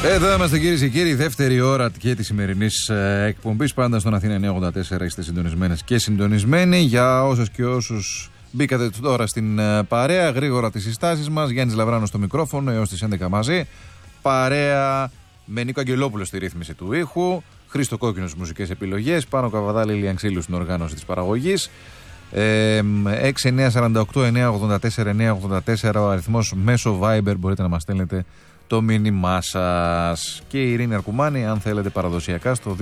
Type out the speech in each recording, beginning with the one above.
Εδώ είμαστε κυρίες και κύριοι, δεύτερη ώρα και της σημερινής εκπομπής. Πάντα στον Αθήνα 984 είστε συντονισμένες και συντονισμένοι. Για όσες και όσους μπήκατε τώρα στην παρέα, γρήγορα τις συστάσεις μας. Γιάννης Λαβράνος στο μικρόφωνο έως τις 11 μαζί. Παρέα με Νίκο Αγγελόπουλο στη ρύθμιση του ήχου. Χρήστο Κόκκινο στις μουσικές επιλογές. Πάνο Καβαδάλη, Λίλιαν Ξύλου στην οργάνωση της παραγωγής. 6-9-48-9-84-9-84 ο αριθμός μέσω Viber, μπορείτε να μας στέλνετε το μήνυμά σας. Και η Ειρήνη Αρκουμάνη, αν θέλετε παραδοσιακά, στο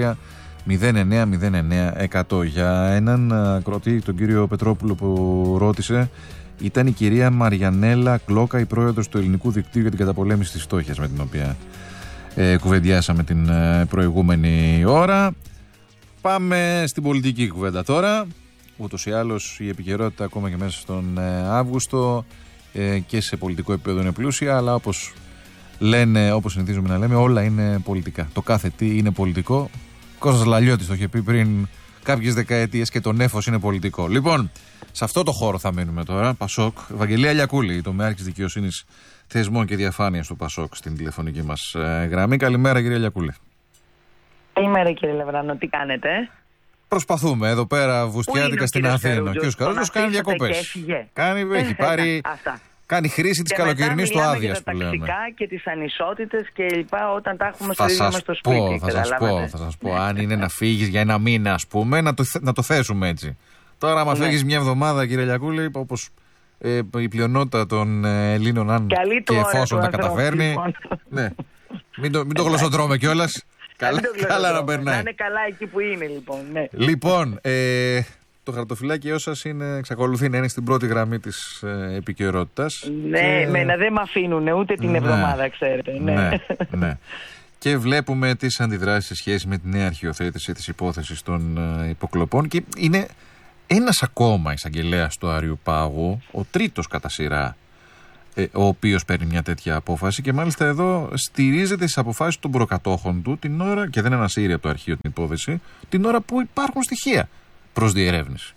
213-09-09-100. Για έναν ακροατή, τον κύριο Πετρόπουλο που ρώτησε, ήταν η κυρία Μαριανέλα Κλόκα, η πρόεδρος του Ελληνικού Δικτύου για την Καταπολέμηση της Φτώχειας, με την οποία κουβεντιάσαμε την προηγούμενη ώρα. Πάμε στην πολιτική κουβέντα τώρα. Ούτως ή άλλως η επικαιρότητα ακόμα και μέσα στον Αύγουστο και σε πολιτικό επίπεδο είναι πλούσια, αλλά όπως λένε, όπως συνηθίζουμε να λέμε, όλα είναι πολιτικά. Το κάθε τι είναι πολιτικό. Κώστας Λαλιώτης το είχε πει πριν κάποιες δεκαετίες, και το νέφος είναι πολιτικό. Λοιπόν, σε αυτό το χώρο θα μείνουμε τώρα. Πασόκ, Ευαγγελία Λιακούλη, τομεάρχης δικαιοσύνης, θεσμών και διαφάνειας του Πασόκ, στην τηλεφωνική μας γραμμή. Καλημέρα, κυρία Λιακούλη. Καλημέρα, κύριε Λαβράνο, τι κάνετε? Προσπαθούμε εδώ πέρα βουστιάτικα στην Αθήνα. Και ο Σκαρούζος κάνει διακοπές. Έχει πάρει. Κάνει χρήση της καλοκαιρινής του άδειας που λέμε. Και τις ανισότητες και λοιπά, όταν τα έχουμε στο ίδιο μας στο σπίτι. Θα σας πω, αν είναι να φύγεις για ένα μήνα, ας πούμε, να το θέσουμε έτσι. Τώρα, άμα φύγεις μια εβδομάδα, κύριε Λιακούλη, όπως η πλειονότητα των Ελλήνων, αν και εφόσον τα καταφέρνει. Ναι. Μην το γλωσσοτρώμε κιόλας. Καλά να περνάει. Να είναι καλά εκεί που είναι, λοιπόν. Ναι. Λοιπόν, το χαρτοφυλάκιό σας εξακολουθεί να είναι στην πρώτη γραμμή της επικαιρότητας. Ναι, εμένα δεν με αφήνουν ούτε την εβδομάδα, ξέρετε. Ναι. Και βλέπουμε τις αντιδράσεις σε σχέση με τη νέα αρχιοθέτηση της υπόθεσης των υποκλοπών. Και είναι ένας ακόμα εισαγγελέας του Αριουπάγου, ο τρίτος κατά σειρά, ο οποίος παίρνει μια τέτοια απόφαση, και μάλιστα εδώ στηρίζεται στις αποφάσεις των προκατόχων του την ώρα, και δεν ανασύρει από το αρχείο την υπόθεση, την ώρα που υπάρχουν στοιχεία προς διερεύνηση.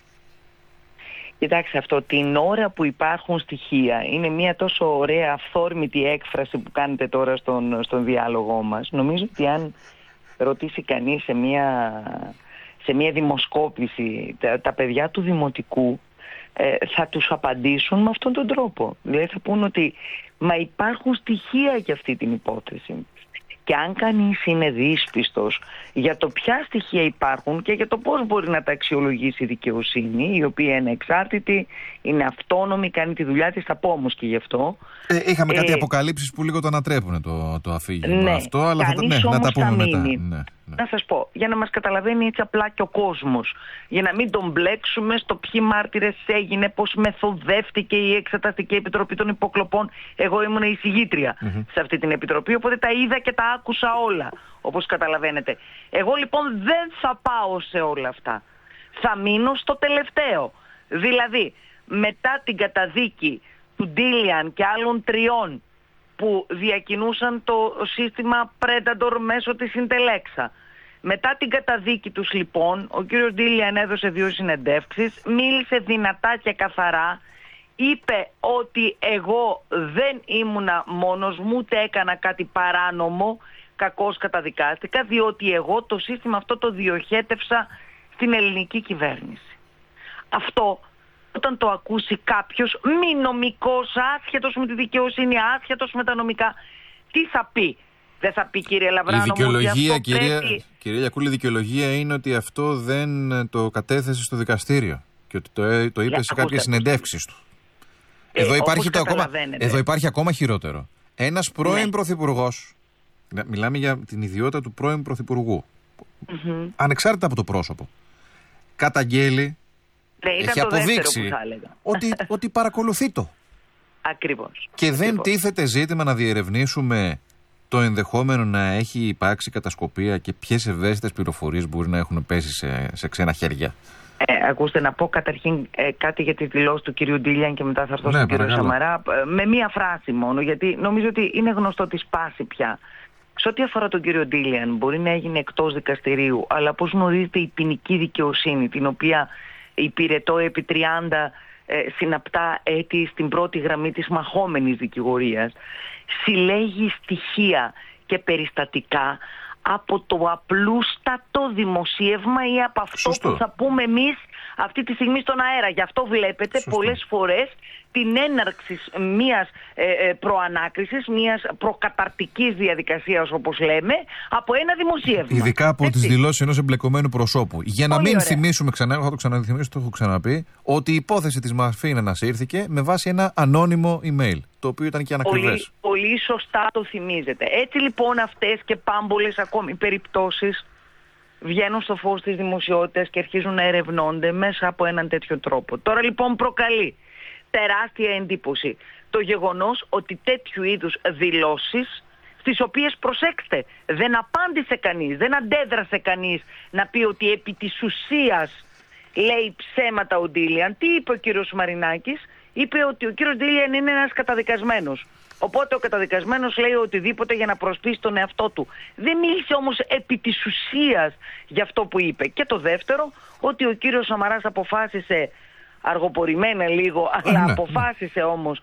Κοιτάξτε, αυτό την ώρα που υπάρχουν στοιχεία είναι μια τόσο ωραία αυθόρμητη έκφραση που κάνετε τώρα στον διάλογό μας. Νομίζω ότι αν ρωτήσει κανείς σε μια δημοσκόπηση τα παιδιά του δημοτικού, θα τους απαντήσουν με αυτόν τον τρόπο. Δηλαδή θα πούν ότι μα υπάρχουν στοιχεία για αυτή την υπόθεση. Και αν κανείς είναι δύσπιστος για το ποια στοιχεία υπάρχουν και για το πώς μπορεί να τα αξιολογήσει η δικαιοσύνη, η οποία είναι εξάρτητη, είναι αυτόνομη, κάνει τη δουλειά της, θα πω όμως και γι' αυτό. Είχαμε κάτι αποκαλύψεις που λίγο το ανατρέπουν το αφήγημα αυτό, αλλά να τα πούμε μετά. Ναι. Να σας πω, για να μας καταλαβαίνει έτσι απλά και ο κόσμος, για να μην τον μπλέξουμε στο ποιοι μάρτυρες έγινε, πώς μεθοδεύτηκε η Εξεταστική Επιτροπή των Υποκλοπών. Εγώ ήμουν η εισηγήτρια σε αυτή την επιτροπή, οπότε τα είδα και τα άκουσα όλα, όπως καταλαβαίνετε. Εγώ λοιπόν δεν θα πάω σε όλα αυτά. Θα μείνω στο τελευταίο. Δηλαδή, μετά την καταδίκη του Ντίλιαν και άλλων τριών που διακινούσαν το σύστημα Predator μέσω της Συντελέξα. Μετά την καταδίκη τους, λοιπόν, ο κύριος Ντίλιαν έδωσε 2 συνεντεύξεις, μίλησε δυνατά και καθαρά, είπε ότι εγώ δεν ήμουνα μόνος μου, ούτε έκανα κάτι παράνομο, κακώς καταδικάστηκα, διότι εγώ το σύστημα αυτό το διοχέτευσα στην ελληνική κυβέρνηση. Αυτό, όταν το ακούσει κάποιος μη νομικός, άσχετος με τη δικαιοσύνη, άσχετος με τα νομικά, τι θα πει? Δεν θα πει, κύριε Λαβράνο, η δικαιολογία, κυρία Λιακούλη, η δικαιολογία είναι ότι αυτό δεν το κατέθεσε στο δικαστήριο και ότι το είπε σε κάποιες συνεντεύξεις του. Εδώ υπάρχει ακόμα χειρότερο. Ένας πρώην πρωθυπουργός, μιλάμε για την ιδιότητα του πρώην πρωθυπουργού, ανεξάρτητα από το πρόσωπο, καταγγέλει, έχει αποδείξει ότι παρακολουθεί το. Ακριβώς. Και δεν τίθεται ζήτημα να διερευνήσουμε το ενδεχόμενο να έχει υπάρξει κατασκοπία και ποιες ευαίσθητες πληροφορίες μπορεί να έχουν πέσει σε ξένα χέρια. Ακούστε, να πω καταρχήν κάτι για τη δηλώση του κυρίου Ντίλιαν και μετά θα έρθω στον κύριο Σαμαρά. Με μία φράση μόνο, γιατί νομίζω ότι είναι γνωστό τη σπάση πια. Σε ό,τι αφορά τον κύριο Ντίλιαν, μπορεί να έγινε εκτός δικαστηρίου, αλλά πώς γνωρίζετε η ποινική δικαιοσύνη, την οποία υπηρετώ επί 30 συναπτά έτη στην πρώτη γραμμή της μαχόμενης δικηγορίας, συλλέγει στοιχεία και περιστατικά από το απλούστατο δημοσίευμα ή από αυτό που θα πούμε εμείς αυτή τη στιγμή στον αέρα. Γι' αυτό βλέπετε πολλές φορές την έναρξη μιας προανάκρισης, μιας προκαταρτικής διαδικασίας, όπως λέμε, από ένα δημοσίευμα. Ειδικά από τις δηλώσεις ενός εμπλεκομένου προσώπου. Για να μην θυμίσουμε ξανά, θα το ξαναθυμίσω, το έχω ξαναπεί, ότι η υπόθεση της Μαρφίν ανασύρθηκε με βάση ένα ανώνυμο email, το οποίο ήταν και ανακριβές. Πολύ σωστά το θυμίζετε. Έτσι λοιπόν αυτές και πάμπολες ακόμη περιπτώσεις βγαίνουν στο φως της δημοσιότητας και αρχίζουν να ερευνώνται μέσα από έναν τέτοιο τρόπο. Τώρα λοιπόν προκαλεί τεράστια εντύπωση το γεγονός ότι τέτοιου είδους δηλώσεις, στις οποίες, προσέξτε, δεν απάντησε κανείς, δεν αντέδρασε κανείς να πει ότι επί της ουσίας λέει ψέματα ο Ντίλιαν. Τι είπε ο κύριος Μαρινάκης? Είπε ότι ο κύριος Ντίλιαν είναι ένας καταδικασμένος. Οπότε ο καταδικασμένος λέει οτιδήποτε για να προσπίσει τον εαυτό του. Δεν μίλησε όμως επί της ουσίας για αυτό που είπε. Και το δεύτερο, ότι ο κύριος Σαμαράς αποφάσισε, αργοπορημένα λίγο, αλλά αποφάσισε όμως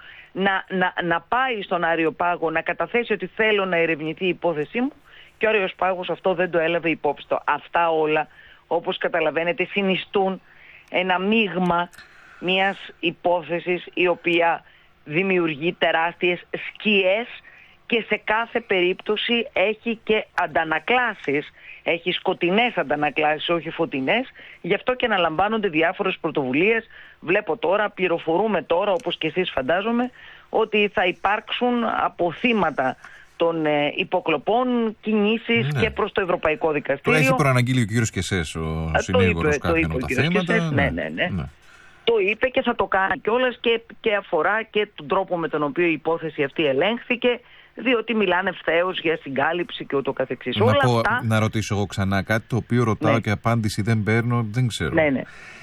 να πάει στον Άριο Πάγο, να καταθέσει ότι θέλω να ερευνηθεί η υπόθεσή μου, και ο Άριος Πάγος αυτό δεν το έλαβε υπόψη του. Αυτά όλα, όπως καταλαβαίνετε, συνιστούν ένα μείγμα μιας υπόθεσης η οποία δημιουργεί τεράστιες σκιές και σε κάθε περίπτωση έχει και αντανακλάσεις, έχει σκοτεινές αντανακλάσεις, όχι φωτεινές. Γι' αυτό και αναλαμβάνονται διάφορες πρωτοβουλίες. Βλέπω τώρα, πληροφορούμε τώρα, όπως και εσείς φαντάζομαι, ότι θα υπάρξουν από θύματα των υποκλοπών κινήσεις και προς το Ευρωπαϊκό Δικαστήριο. Το έχει προαναγγείλει ο κύριος Κεσές, ο συνήγορος κάποιον από τα θέματα. Ναι. Το είπε και θα το κάνει κιόλας, και αφορά και τον τρόπο με τον οποίο η υπόθεση αυτή ελέγχθηκε, διότι μιλάνε ευθέως για συγκάλυψη και ούτω καθεξής. Να ρωτήσω εγώ ξανά κάτι το οποίο ρωτάω και απάντηση δεν παίρνω, δεν ξέρω. Ναι.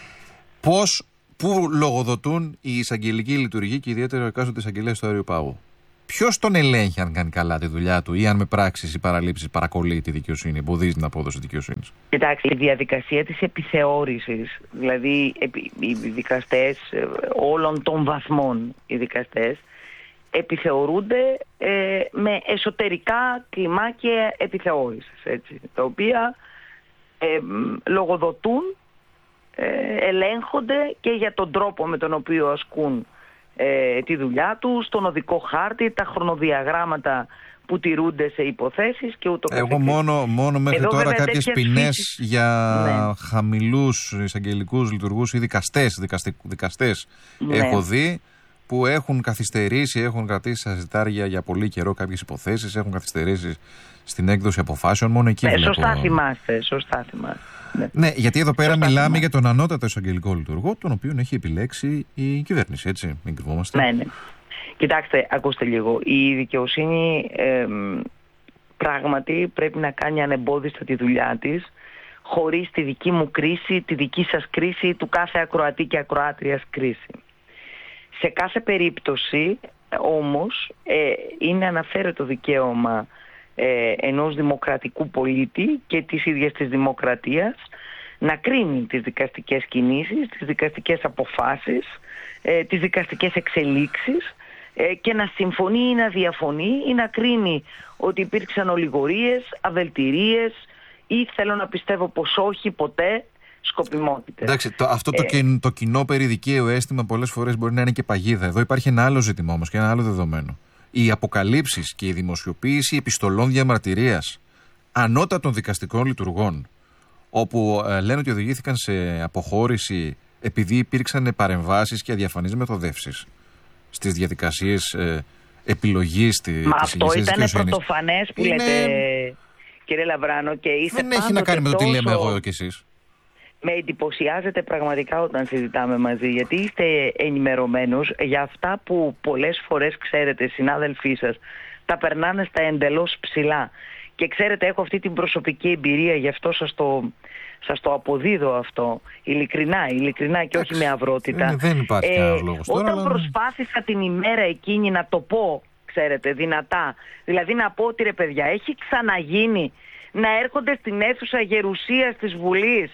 Πού λογοδοτούν οι εισαγγελικοί λειτουργοί και ιδιαίτερα ο εκάστοτε εισαγγελέας του Άριου Πάγου? Ποιος τον ελέγχει αν κάνει καλά τη δουλειά του ή αν με πράξεις ή παραλήψεις παρακολεί τη δικαιοσύνη, εμποδίζει την απόδοση της δικαιοσύνης? Κοιτάξτε, η διαδικασία της επιθεώρησης, δηλαδή οι δικαστές όλων των βαθμών, οι δικαστές επιθεωρούνται με εσωτερικά κλιμάκια επιθεώρησης, έτσι, τα οποία λογοδοτούν, ελέγχονται και για τον τρόπο με τον οποίο ασκούν τη δουλειά τους, τον οδικό χάρτη, τα χρονοδιαγράμματα που τηρούνται σε υποθέσεις και ούτω καθεξής. Εγώ μόνο μέχρι εδώ τώρα κάποιες ποινές για χαμηλούς εισαγγελικούς λειτουργούς ή δικαστές έχω δει, που έχουν καθυστερήσει, έχουν κρατήσει στα ζητάρια για πολύ καιρό κάποιες υποθέσεις, έχουν καθυστερήσει στην έκδοση αποφάσεων. Μόνο εκεί βλέπω. Σωστά θυμάστε. Ναι, γιατί εδώ πέρα μιλάμε για τον ανώτατο εισαγγελικό λειτουργό, τον οποίο έχει επιλέξει η κυβέρνηση, έτσι, μην κρυβόμαστε. Ναι. Κοιτάξτε, ακούστε λίγο. Η δικαιοσύνη πράγματι πρέπει να κάνει ανεμπόδιστα τη δουλειά της, χωρίς τη δική μου κρίση, τη δική σας κρίση, του κάθε ακροατή και ακροάτριας κρίση. Σε κάθε περίπτωση όμως είναι αναφέρετο δικαίωμα ενός δημοκρατικού πολίτη και της ίδιας της δημοκρατίας να κρίνει τις δικαστικές κινήσεις, τις δικαστικές αποφάσεις, τις δικαστικές εξελίξεις και να συμφωνεί ή να διαφωνεί ή να κρίνει ότι υπήρξαν ολιγορίες, αβελτηρίες ή, θέλω να πιστεύω πως όχι ποτέ, σκοπιμότητες. Εντάξει, το κοινό περί δικαίου αίσθημα πολλές φορές μπορεί να είναι και παγίδα. Εδώ υπάρχει ένα άλλο ζήτημα όμως και ένα άλλο δεδομένο. Οι αποκαλύψεις και η δημοσιοποίηση επιστολών διαμαρτυρίας ανώτατων δικαστικών λειτουργών, όπου λένε ότι οδηγήθηκαν σε αποχώρηση επειδή υπήρξαν παρεμβάσεις και αδιαφανείς μεθοδεύσεις στις διαδικασίες επιλογής της ηγεσίας δικαιοσύνης. Αυτό ήταν πρωτοφανές που λέτε, κύριε Λαβράνο, και είστε δεν έχει να κάνει με το τι λέμε εγώ και εσείς. Με εντυπωσιάζετε πραγματικά όταν συζητάμε μαζί, γιατί είστε ενημερωμένος για αυτά που πολλές φορές, ξέρετε, συνάδελφοί σας τα περνάνε στα εντελώς ψηλά. Και ξέρετε, έχω αυτή την προσωπική εμπειρία, γι' αυτό σας το αποδίδω αυτό, ειλικρινά και όχι με αυρότητα. Δεν υπάρχει κανένας λόγος τώρα. Όταν προσπάθησα την ημέρα εκείνη να το πω, ξέρετε, δυνατά, δηλαδή να πω ότι, ρε παιδιά, έχει ξαναγίνει να έρχονται στην αίθουσα γερουσίας της Βουλής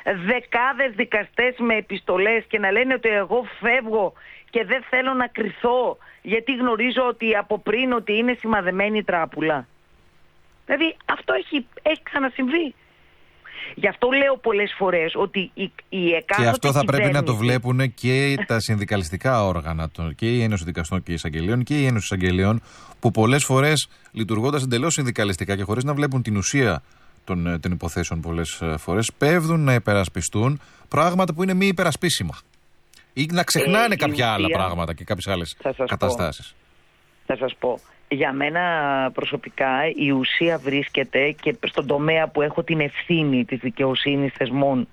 δεκάδες δικαστές με επιστολές και να λένε ότι εγώ φεύγω και δεν θέλω να κριθώ γιατί γνωρίζω ότι από πριν ότι είναι σημαδεμένη η τράπουλα. Δηλαδή αυτό έχει ξανασυμβεί. Γι' αυτό λέω πολλές φορές ότι η εκάστοτε και αυτό θα πρέπει να το κυβέρνηση... βλέπουν και τα συνδικαλιστικά όργανα, και η Ένωση Δικαστών και Εισαγγελίων και η Ένωση Εισαγγελίων, που πολλές φορές λειτουργώντας εντελώς συνδικαλιστικά και χωρίς να βλέπουν την ουσία των υποθέσεων πολλές φορές, πέφτουν να υπερασπιστούν πράγματα που είναι μη υπερασπίσιμα. Ή να ξεχνάνε κάποια άλλα πράγματα και κάποιες άλλες καταστάσεις. Θα σας πω. Για μένα προσωπικά η ουσία βρίσκεται και στον τομέα που έχω την ευθύνη της δικαιοσύνης, θεσμών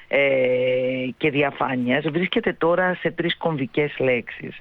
και διαφάνειας, βρίσκεται τώρα σε 3 κομβικές λέξεις.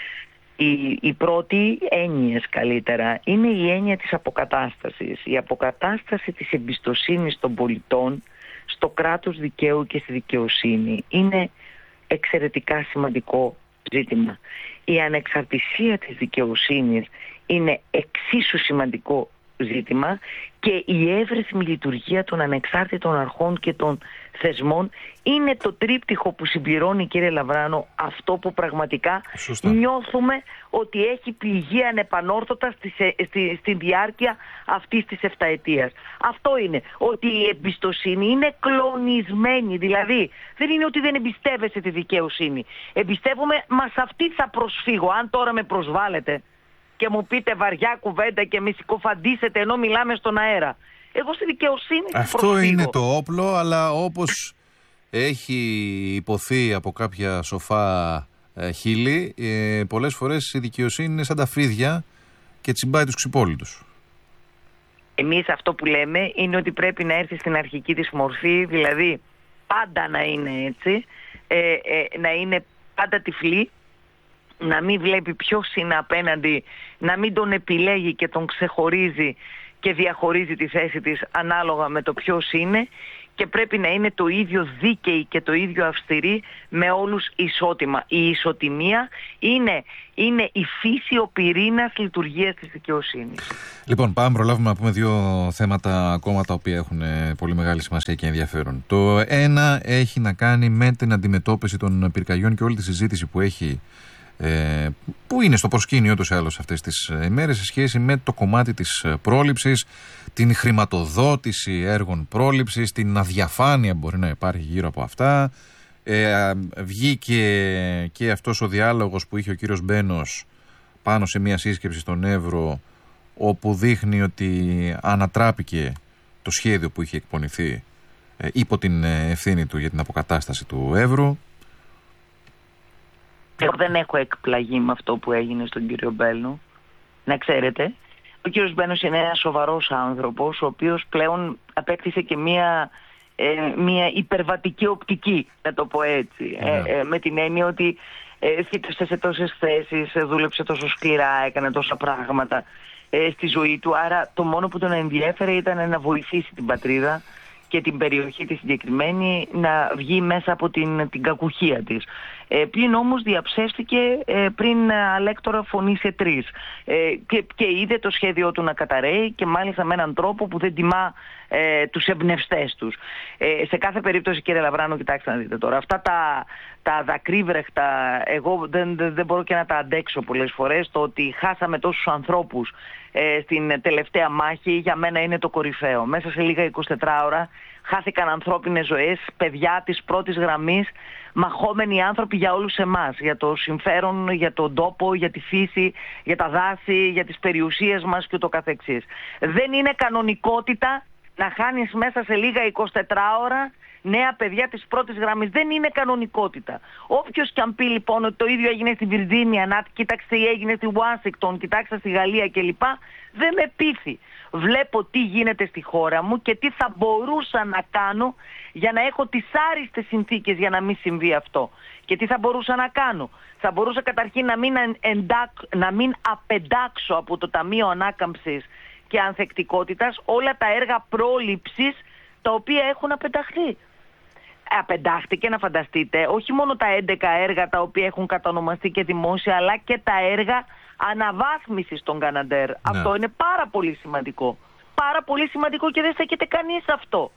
Η πρώτη, έννοιες καλύτερα, είναι η έννοια της αποκατάστασης. Η αποκατάσταση της εμπιστοσύνης των πολιτών στο κράτος δικαίου και στη δικαιοσύνη είναι εξαιρετικά σημαντικό ζήτημα. Η ανεξαρτησία της δικαιοσύνης είναι εξίσου σημαντικό ζήτημα και η εύρυθμη λειτουργία των ανεξάρτητων αρχών και των θεσμών είναι το τρίπτυχο που συμπληρώνει, κύριε Λαβράνο, αυτό που πραγματικά νιώθουμε ότι έχει πληγεί ανεπανόρθωτα στη διάρκεια αυτής της 7ετίας. Αυτό είναι, ότι η εμπιστοσύνη είναι κλονισμένη, δηλαδή δεν είναι ότι δεν εμπιστεύεσαι τη δικαιοσύνη. Εμπιστεύομαι, μα σε αυτή θα προσφύγω, αν τώρα με προσβάλλετε και μου πείτε βαριά κουβέντα και με συκοφαντήσετε ενώ μιλάμε στον αέρα. Εγώ στη δικαιοσύνη αυτό προσφύγω. Είναι το όπλο, αλλά όπως έχει υποθεί από κάποια σοφά χείλη, πολλές φορές η δικαιοσύνη είναι σαν τα φρύδια και τσιμπάει τους ξυπόλυτους. Εμείς αυτό που λέμε είναι ότι πρέπει να έρθει στην αρχική της μορφή, δηλαδή πάντα να είναι έτσι, να είναι πάντα τυφλή, να μην βλέπει ποιος είναι απέναντι, να μην τον επιλέγει και τον ξεχωρίζει και διαχωρίζει τη θέση της ανάλογα με το ποιος είναι, και πρέπει να είναι το ίδιο δίκαιη και το ίδιο αυστηρή με όλους ισότιμα. Η ισοτιμία είναι η φύση, ο πυρήνας λειτουργίας της δικαιοσύνης. Λοιπόν, πάμε προλάβουμε να πούμε 2 θέματα ακόμα τα οποία έχουν πολύ μεγάλη σημασία και ενδιαφέρον. Το ένα έχει να κάνει με την αντιμετώπιση των πυρκαγιών και όλη τη συζήτηση που έχει, που είναι στο προσκήνιο ούτως ή άλλως αυτές τις ημέρες, σε σχέση με το κομμάτι της πρόληψης, την χρηματοδότηση έργων πρόληψης, την αδιαφάνεια μπορεί να υπάρχει γύρω από αυτά. Βγήκε και αυτός ο διάλογος που είχε ο κύριος Μπένος πάνω σε μια σύσκεψη στον Εύρο, όπου δείχνει ότι ανατράπηκε το σχέδιο που είχε εκπονηθεί υπό την ευθύνη του για την αποκατάσταση του Εύρου. Εγώ δεν έχω εκπλαγεί με αυτό που έγινε στον κύριο Μπένο, να ξέρετε. Ο κύριος Μπένος είναι ένας σοβαρός άνθρωπος, ο οποίος πλέον απέκτησε και μια υπερβατική οπτική, να το πω έτσι. Με την έννοια ότι θύτωσε σε τόσες θέσεις, δούλεψε τόσο σκληρά, έκανε τόσα πράγματα στη ζωή του. Άρα το μόνο που τον ενδιέφερε ήταν να βοηθήσει την πατρίδα και την περιοχή της συγκεκριμένη να βγει μέσα από την κακουχία της. Πλην όμως διαψεύστηκε πριν αλέκτορα φωνή σε 3 και είδε το σχέδιό του να καταραίει, και μάλιστα με έναν τρόπο που δεν τιμά τους εμπνευστές τους. Σε κάθε περίπτωση, κύριε Λαβράνο, κοιτάξτε να δείτε τώρα, αυτά τα δακρύβρεχτα, εγώ δεν μπορώ και να τα αντέξω πολλές φορές. Το ότι χάσαμε τόσους ανθρώπους στην τελευταία μάχη, για μένα είναι το κορυφαίο. Μέσα σε λίγα 24 ώρα χάθηκαν ανθρώπινες ζωές, παιδιά της πρώτης γραμμής, μαχόμενοι άνθρωποι για όλους εμάς, για το συμφέρον, για τον τόπο, για τη φύση, για τα δάση, για τις περιουσίες μας και το καθεξής. Δεν είναι κανονικότητα να χάνεις μέσα σε λίγα 24 ώρα νέα παιδιά της πρώτης γραμμής. Δεν είναι κανονικότητα. Όποιος και αν πει λοιπόν ότι το ίδιο έγινε στη Βιρτζίνια, να κοίταξε τι έγινε στη Ουάσιγκτον, κοιτάξτε στη Γαλλία κλπ., δεν με πείθει. Βλέπω τι γίνεται στη χώρα μου και τι θα μπορούσα να κάνω για να έχω τις άριστες συνθήκες για να μην συμβεί αυτό. Και τι θα μπορούσα να κάνω. Θα μπορούσα καταρχήν να μην απεντάξω από το Ταμείο Ανάκαμψης και Ανθεκτικότητας όλα τα έργα πρόληψης τα οποία έχουν απενταχθεί. Απεντάχθηκε, να φανταστείτε, όχι μόνο τα 11 έργα τα οποία έχουν κατανομαστεί και δημόσια, αλλά και τα έργα αναβάθμισης των Καναντέρ. Αυτό είναι πάρα πολύ σημαντικό. Πάρα πολύ σημαντικό και δεν στέκεται κανείς αυτό.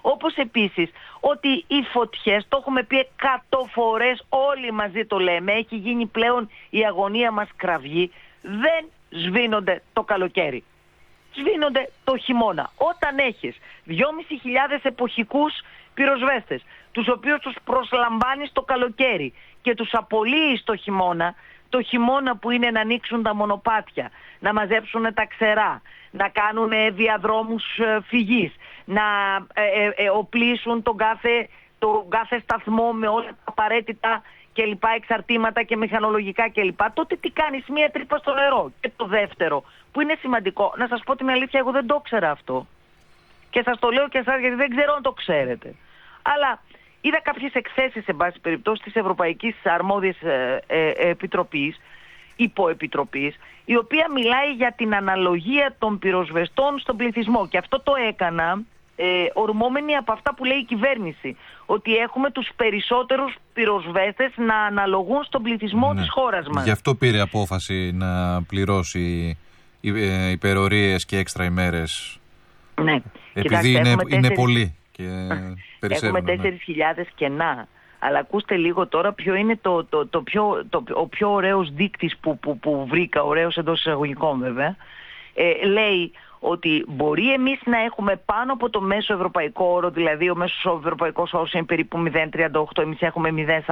Όπως επίσης ότι οι φωτιές, το έχουμε πει 100 φορές, όλοι μαζί το λέμε, έχει γίνει πλέον η αγωνία μας κραυγή, δεν σβήνονται το καλοκαίρι. Σβήνονται το χειμώνα. Όταν έχεις 2.500 εποχικούς πυροσβέστες, τους οποίους τους προσλαμβάνεις το καλοκαίρι και τους απολύεις το χειμώνα που είναι να ανοίξουν τα μονοπάτια, να μαζέψουν τα ξερά, να κάνουν διαδρόμους φυγής, να οπλίσουν τον κάθε σταθμό με όλα τα απαραίτητα και λοιπά, εξαρτήματα και μηχανολογικά κλπ. Τότε τι κάνεις? Μία τρύπα στο νερό. Και το δεύτερο, που είναι σημαντικό, να σας πω την αλήθεια, εγώ δεν το ήξερα αυτό. Και σας το λέω και εσάς γιατί δεν ξέρω αν το ξέρετε. Αλλά είδα κάποιες εκθέσεις, εν πάση περιπτώσει, της Ευρωπαϊκής Αρμόδιας Επιτροπής, Υποεπιτροπής, η οποία μιλάει για την αναλογία των πυροσβεστών στον πληθυσμό. Και αυτό το έκανα ορμόμενοι από αυτά που λέει η κυβέρνηση, ότι έχουμε τους περισσότερους πυροσβέστες να αναλογούν στον πληθυσμό της χώρας μας. Γι' αυτό πήρε απόφαση να πληρώσει υπερορίες και έξτρα ημέρες. Ναι. Επειδή είναι πολλοί και περισσεύουν. Έχουμε 4.000 κενά. Αλλά ακούστε λίγο τώρα ποιο είναι ο πιο ωραίος δείκτης που βρήκα, ωραίος εντός εισαγωγικών βέβαια. Λέει ότι μπορεί εμείς να έχουμε πάνω από το μέσο ευρωπαϊκό όρο, δηλαδή ο μέσος ευρωπαϊκός όρος είναι περίπου 0,38, εμείς έχουμε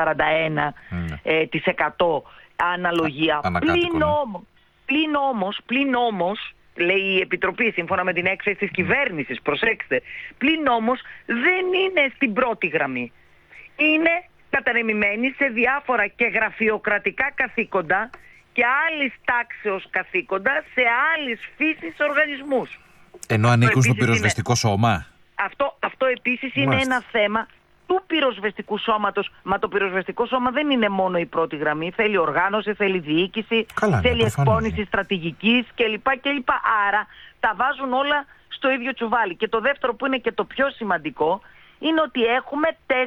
0,41% αναλογία. Πλην όμως, λέει η Επιτροπή σύμφωνα με την έκθεση της κυβέρνησης, προσέξτε, πλην όμως δεν είναι στην πρώτη γραμμή. Είναι κατανεμημένοι σε διάφορα και γραφειοκρατικά καθήκοντα και άλλης τάξεως καθήκοντα σε άλλης φύσης οργανισμούς. Ενώ ανήκουν στο πυροσβεστικό σώμα. Αυτό επίσης είναι ένα θέμα του πυροσβεστικού σώματος. Μα το πυροσβεστικό σώμα δεν είναι μόνο η πρώτη γραμμή. Θέλει οργάνωση, θέλει διοίκηση, θέλει εκπόνηση στρατηγικής κλπ. Άρα τα βάζουν όλα στο ίδιο τσουβάλι. Και το δεύτερο που είναι και το πιο σημαντικό είναι ότι έχουμε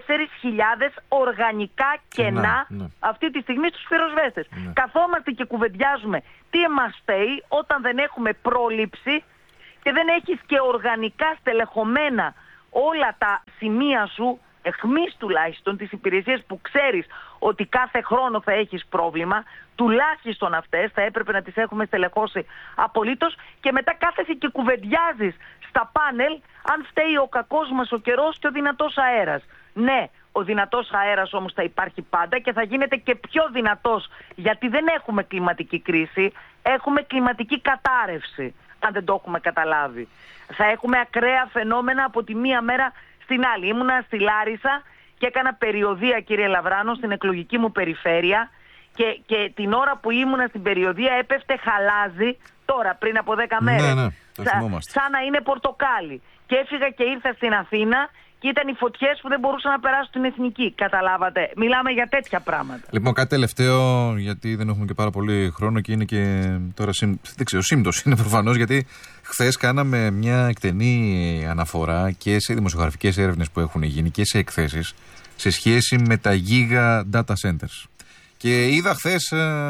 4.000 οργανικά κενά αυτή τη στιγμή στους πυροσβέστες. Καθόμαστε και κουβεντιάζουμε τι μας φταίει όταν δεν έχουμε πρόληψη και δεν έχεις και οργανικά στελεχωμένα όλα τα σημεία σου, εχμής τουλάχιστον, τις υπηρεσίες που ξέρεις ότι κάθε χρόνο θα έχεις πρόβλημα, τουλάχιστον αυτές θα έπρεπε να τις έχουμε στελεχώσει απολύτως, και μετά κάθεσαι και κουβεντιάζεις στα πάνελ αν φταίει ο κακός μας ο καιρός και ο δυνατός αέρας. Ναι, ο δυνατός αέρας όμως θα υπάρχει πάντα και θα γίνεται και πιο δυνατός, γιατί δεν έχουμε κλιματική κρίση, έχουμε κλιματική κατάρρευση, αν δεν το έχουμε καταλάβει. Θα έχουμε ακραία φαινόμενα από τη μία μέρα στην άλλη. Ήμουνα στη Λάρισα και έκανα περιοδεία, κύριε Λαβράνο, στην εκλογική μου περιφέρεια, και την ώρα που ήμουνα στην περιοδεία έπεφτε χαλάζι, τώρα πριν από 10 μέρες. Ναι, σαν να είναι πορτοκάλι. Και έφυγα και ήρθα στην Αθήνα και ήταν οι φωτιές που δεν μπορούσαν να περάσουν την εθνική. Καταλάβατε. Μιλάμε για τέτοια πράγματα. Λοιπόν, κάτι τελευταίο, γιατί δεν έχουμε και πάρα πολύ χρόνο και είναι και τώρα δεν ξέρω, σύμπτωση είναι προφανώς, γιατί χθες κάναμε μια εκτενή αναφορά και σε δημοσιογραφικές έρευνες που έχουν γίνει και σε εκθέσεις σε σχέση με τα Giga Data Centers. Και είδα χθες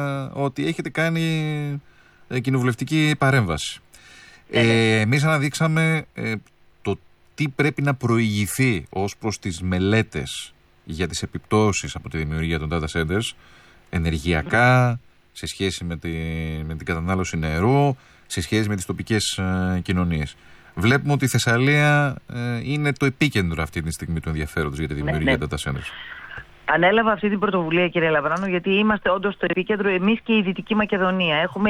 ότι έχετε κάνει κοινοβουλευτική παρέμβαση. Εμείς αναδείξαμε το τι πρέπει να προηγηθεί ως προς τις μελέτες για τις επιπτώσεις από τη δημιουργία των data centers ενεργειακά, σε σχέση με την κατανάλωση νερού, σε σχέση με τις τοπικές κοινωνίες. Βλέπουμε ότι η Θεσσαλία είναι το επίκεντρο αυτή τη στιγμή του ενδιαφέροντος για τη δημιουργία data centers. Ανέλαβα αυτή την πρωτοβουλία, κύριε Λαβράνο, γιατί είμαστε όντως στο επίκεντρο εμείς και η Δυτική Μακεδονία. Έχουμε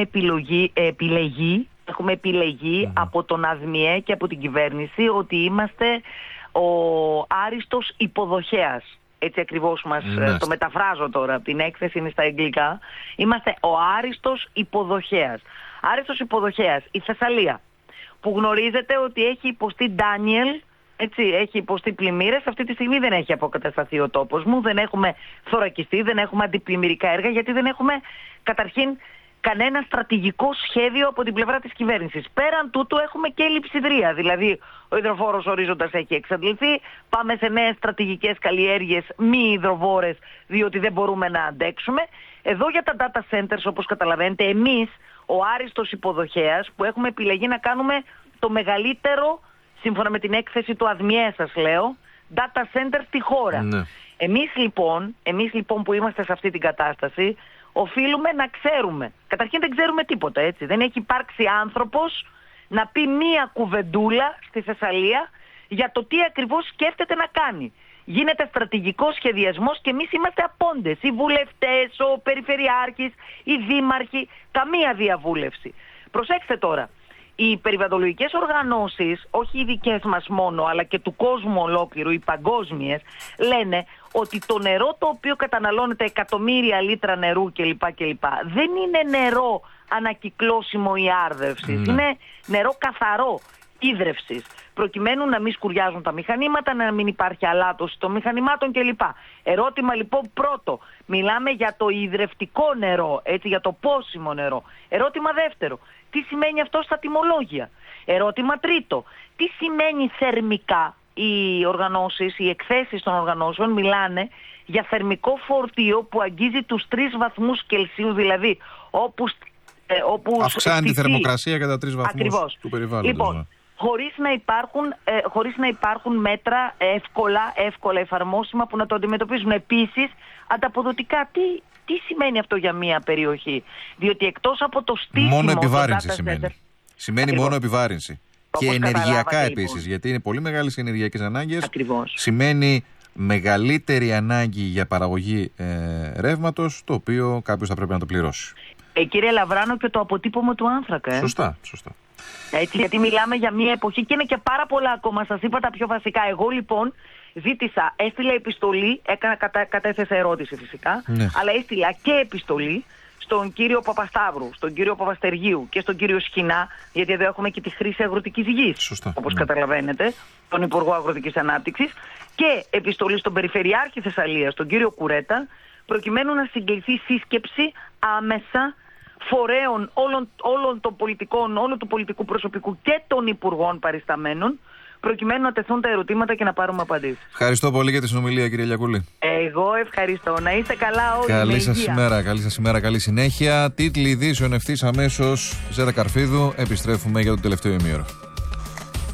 επιλεγεί από τον ΑΔΜΙΕ και από την κυβέρνηση ότι είμαστε ο άριστος υποδοχέας. Έτσι ακριβώς το μεταφράζω τώρα, την έκθεση είναι στα αγγλικά. Είμαστε ο άριστος υποδοχέας. Άριστος υποδοχέας, η Θεσσαλία, που γνωρίζετε ότι έχει υποστεί Ντάνιελ, έτσι, έχει υποστεί πλημμύρες. Αυτή τη στιγμή δεν έχει αποκατασταθεί ο τόπος μου, δεν έχουμε θωρακιστεί, δεν έχουμε αντιπλημμυρικά έργα, γιατί δεν έχουμε καταρχήν κανένα στρατηγικό σχέδιο από την πλευρά της κυβέρνησης. Πέραν τούτου έχουμε και λειψιδρία, δηλαδή ο υδροφόρος ορίζοντας έχει εξαντληθεί, πάμε σε νέες στρατηγικές καλλιέργειες μη υδροβόρες, διότι δεν μπορούμε να αντέξουμε. Εδώ για τα data centers, όπως καταλαβαίνετε, εμείς, ο άριστος υποδοχέας, που έχουμε επιλεγεί να κάνουμε το μεγαλύτερο σύμφωνα με την έκθεση του ΑΔΜΙΕ σας λέω, data center στη χώρα. Ναι. Εμείς λοιπόν που είμαστε σε αυτή την κατάσταση, οφείλουμε να ξέρουμε. Καταρχήν δεν ξέρουμε τίποτα, έτσι. Δεν έχει υπάρξει άνθρωπος να πει μία κουβεντούλα στη Θεσσαλία για το τι ακριβώς σκέφτεται να κάνει. Γίνεται στρατηγικός σχεδιασμός και εμείς είμαστε απόντες. Οι βουλευτές, ο περιφερειάρχης, οι δήμαρχοι, καμία διαβούλευση. Προσέξτε τώρα, οι περιβαλλοντολογικές οργανώσεις, όχι οι δικές μας μόνο, αλλά και του κόσμου ολόκληρου, οι παγκόσμιες, λένε ότι το νερό το οποίο καταναλώνεται εκατομμύρια λίτρα νερού κλπ. Δεν είναι νερό ανακυκλώσιμο ή άρδευσης. Είναι νερό καθαρό ίδρευσης, προκειμένου να μην σκουριάζουν τα μηχανήματα, να μην υπάρχει αλάτωση των μηχανημάτων κλπ. Ερώτημα λοιπόν πρώτο, μιλάμε για το ιδρευτικό νερό, έτσι, για το πόσιμο νερό. Ερώτημα δεύτερο, τι σημαίνει αυτό στα τιμολόγια. Ερώτημα τρίτο, τι σημαίνει θερμικά. Οι οργανώσεις, οι εκθέσεις των οργανώσεων μιλάνε για θερμικό φορτίο που αγγίζει τους 3 βαθμούς Κελσίου, δηλαδή όπου αυξάνει τη θερμοκρασία κατά 3 βαθμούς ακριβώς του περιβάλλοντος. Λοιπόν, χωρίς να υπάρχουν μέτρα εύκολα εφαρμόσιμα που να το αντιμετωπίζουν. Επίσης, ανταποδοτικά, τι σημαίνει αυτό για μια περιοχή. Διότι εκτός από το στήσιμο... Μόνο επιβάρυνση σημαίνει. Σημαίνει μόνο επιβάρυνση. Και ενεργειακά επίσης, γιατί είναι πολύ μεγάλες ενεργειακές ανάγκες. Ακριβώς. Σημαίνει μεγαλύτερη ανάγκη για παραγωγή ρεύματος, το οποίο κάποιος θα πρέπει να το πληρώσει. Κύριε Λαβράνο, και το αποτύπωμα του άνθρακα. Σωστά. Έτσι, γιατί μιλάμε για μια εποχή και είναι και πάρα πολλά ακόμα. Σας είπα τα πιο βασικά. Εγώ λοιπόν έστειλα επιστολή, κατέθεσα ερώτηση φυσικά, ναι. Αλλά έστειλα και επιστολή στον κύριο Παπασταύρου, στον κύριο Παπαστεργίου και στον κύριο Σχοινά, γιατί εδώ έχουμε και τη χρήση αγροτικής γης, όπως καταλαβαίνετε, τον Υπουργό Αγροτικής Ανάπτυξης, και επιστολή στον Περιφερειάρχη Θεσσαλίας, τον κύριο Κουρέτα, προκειμένου να συγκληθεί σύσκεψη άμεσα φορέων όλων των πολιτικών, όλου του πολιτικού προσωπικού και των υπουργών παρισταμένων, προκειμένου να τεθούν τα ερωτήματα και να πάρουμε απαντήσεις. Ευχαριστώ πολύ για τη συνομιλία, κύριε Λιακούλη. Εγώ ευχαριστώ. Να είστε καλά όλοι. Καλή σας ημέρα, καλή συνέχεια. Τίτλοι ειδήσεων ευθύς αμέσως. Ζέτα Καρφίδου, επιστρέφουμε για το τελευταίο ημίωρο.